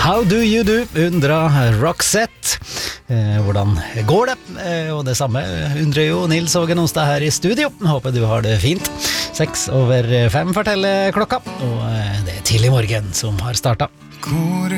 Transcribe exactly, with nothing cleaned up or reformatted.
How do you do, undra Roxette. Eh, hvordan går det? Eh, og det samme undrer jo Nils Åge Nonstad her i studio. Håper du har det fint. Seks over fem forteller klokka, og eh, det er tidlig morgen som har startet.